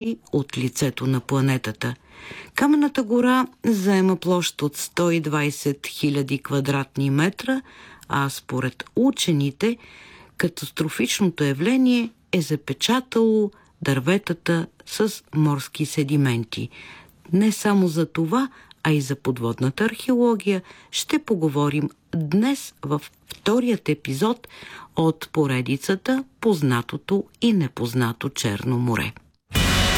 км от лицето на планетата. Каменната гора заема площ от 120 000 квадратни метра, а според учените катастрофичното явление е запечатало дърветата с морски седименти. Не само за това, а и за подводната археология ще поговорим днес във вторият епизод от поредицата "Познатото и непознато Черно море".